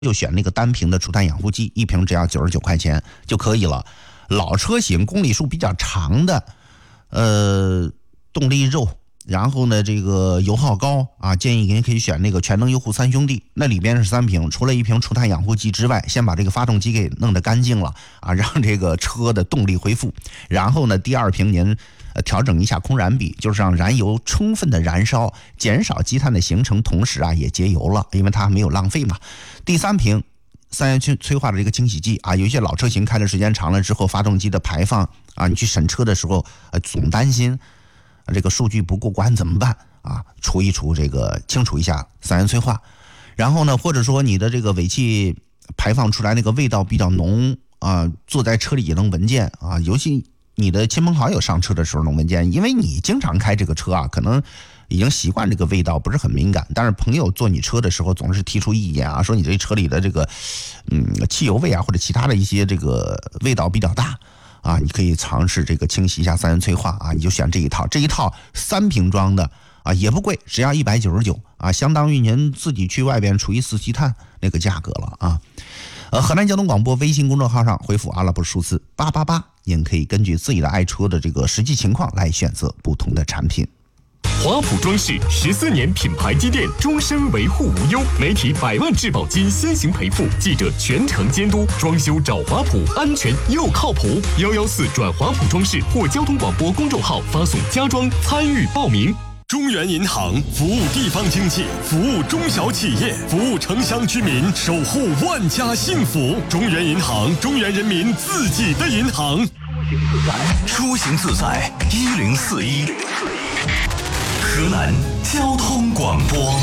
就选那个单屏的除碳养护机，一瓶只要99块钱就可以了。老车型公里数比较长的，动力肉，然后呢这个油耗高啊，建议您可以选那个全能优护3兄弟，那里边是3瓶，除了1瓶除碳养护剂之外，先把这个发动机给弄得干净了啊，让这个车的动力恢复。然后呢第2瓶您调整一下空燃比，就是让燃油充分的燃烧，减少积碳的形成，同时啊也节油了，因为它没有浪费嘛。第3瓶三元催化的这个清洗剂啊，有一些老车型开的时间长了之后，发动机的排放啊，你去审车的时候总担心这个数据不过关怎么办啊？除一除这个清除一下三元催化，然后呢，或者说你的这个尾气排放出来那个味道比较浓啊，坐在车里也能闻见啊，尤其你的亲朋好友上车的时候能闻见，因为你经常开这个车啊，可能已经习惯这个味道，不是很敏感。但是朋友坐你车的时候总是提出意见啊，说你这车里的这个汽油味啊，或者其他的一些这个味道比较大啊，你可以尝试这个清洗一下三元催化啊，你就选这一套3瓶装的啊，也不贵，只要199啊，相当于您自己去外边除以4期碳那个价格了啊。河南交通广播微信公众号上回复阿拉伯数字888，您可以根据自己的爱车的这个实际情况来选择不同的产品。 华普装饰14年品牌积淀，终身维护无忧，媒体100万质保金先行赔付，记者全程监督，装修找华普，安全又靠谱。114转华普装饰或交通广播公众号发送家装参与报名。 中原银行服务地方经济，服务中小企业，服务城乡居民，守护万家幸福。中原银行，中原人民自己的银行。 出行自在1041，河南交通广播。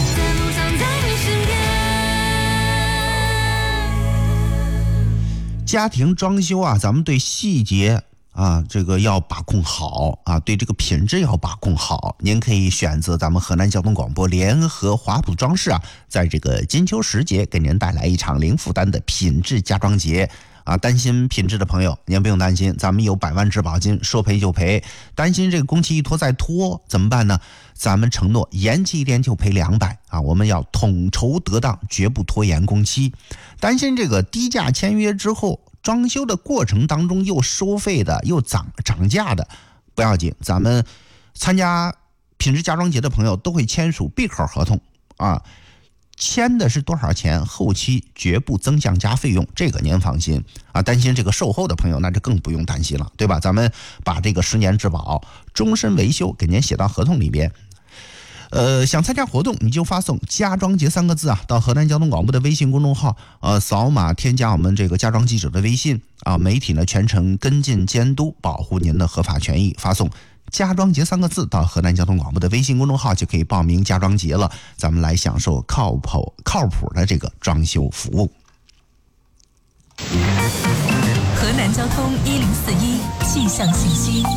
家庭装修啊，咱们对细节啊，这个要把控好啊，对这个品质要把控好。您可以选择咱们河南交通广播联合华普装饰啊，在这个金秋时节给您带来一场零负担的品质家装节啊。担心品质的朋友，您不用担心，咱们有100万质保金，说赔就赔。担心这个工期一拖再拖怎么办呢？咱们承诺延期1天就赔200啊，我们要统筹得当，绝不拖延工期。担心这个低价签约之后，装修的过程当中又收费的又涨价的，不要紧，咱们参加品质家装节的朋友都会签署闭口合同啊，签的是多少钱，后期绝不增降加费用，这个您放心啊。担心这个售后的朋友，那就更不用担心了，对吧？咱们把这个10年质保、终身维修给您写到合同里边。想参加活动，你就发送家装节3个字啊，到河南交通广播的微信公众号，扫码添加我们这个家装记者的微信啊，媒体呢全程跟进监督，保护您的合法权益。发送家装节3个字到河南交通广播的微信公众号，就可以报名家装节了。咱们来享受靠谱的这个装修服务。 河南交通1041气象信息。